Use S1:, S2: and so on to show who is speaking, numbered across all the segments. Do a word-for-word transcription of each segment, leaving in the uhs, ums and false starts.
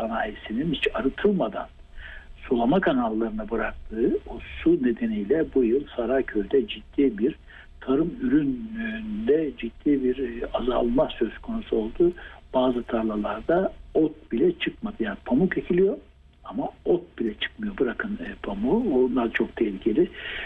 S1: sanayisinin hiç arıtılmadan sulama kanallarına bıraktığı o su nedeniyle bu yıl Sarayköy'de ciddi bir tarım ürününde ciddi bir azalma söz konusu oldu. Bazı tarlalarda ot bile çıkmadı. Yani pamuk ekiliyor ama ot bile çıkmıyor. Bırakın e, pamuğu. Onlar çok tehlikeli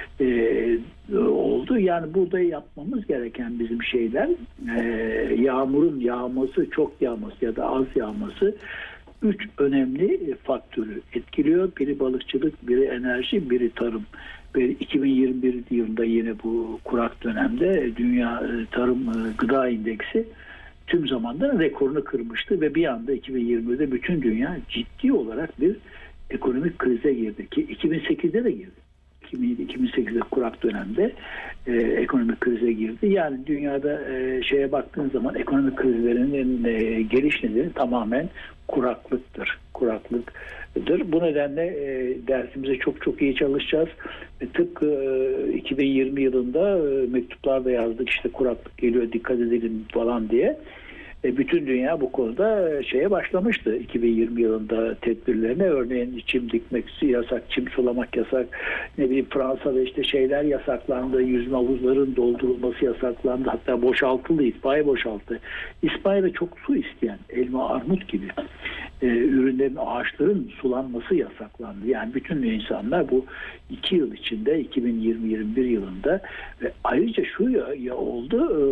S1: e, oldu. Yani burada yapmamız gereken bizim şeyler e, yağmurun yağması, çok yağması ya da az yağması üç önemli faktörü etkiliyor. Biri balıkçılık, biri enerji, biri tarım. Ve iki bin yirmi bir yılında yine bu kurak dönemde Dünya Tarım Gıda İndeksi tüm zamanların rekorunu kırmıştı ve bir anda iki bin yirmide bütün dünya ciddi olarak bir ekonomik krize girdi ki iki bin sekizde de girdi. iki bin sekizde kurak dönemde e, ekonomik krize girdi. Yani dünyada e, şeye baktığın zaman ekonomik krizlerinin e, geliş nedeni tamamen kuraklıktır. Kuraklıktır. Bu nedenle e, dersimize çok çok iyi çalışacağız. E, tıpkı e, iki bin yirmi yılında e, mektuplar da yazdık, işte kuraklık geliyor dikkat edelim falan diye. E, bütün dünya bu konuda şeye başlamıştı iki bin yirmi yılında tedbirlerine. Örneğin çim dikmek yasak, çim sulamak yasak. Ne bileyim Fransa'da işte şeyler yasaklandı. Yüzme havuzların doldurulması yasaklandı. Hatta boşaltıldı. İtfaiye boşalttı. İspanya'da çok su isteyen elma, armut gibi e, ürünlerin, ağaçların sulanması yasaklandı. Yani bütün insanlar bu iki yıl içinde iki bin yirmi yirmi bir yılında ve ayrıca şu ya, ya oldu e,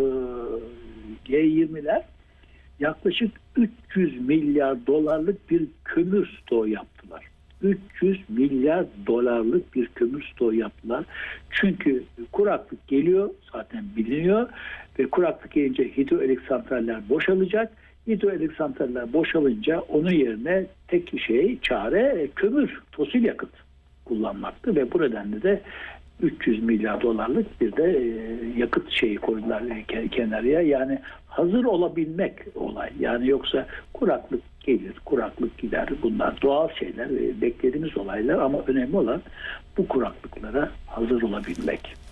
S1: G yirmiler yaklaşık üç yüz milyar dolarlık bir kömür stoğu yaptılar. üç yüz milyar dolarlık bir kömür stoğu yaptılar. Çünkü kuraklık geliyor, zaten biliniyor ve kuraklık gelince hidroelektrik santraller boşalacak. Hidroelektrik santraller boşalınca onun yerine tek şey, çare kömür, fosil yakıt kullanmaktı ve bu nedenle de üç yüz milyar dolarlık bir de yakıt şeyi koydular kenarıya. Yani hazır olabilmek olay. Yani yoksa kuraklık gelir, kuraklık gider. Bunlar doğal şeyler, beklediğimiz olaylar ama önemli olan bu kuraklıklara hazır olabilmek.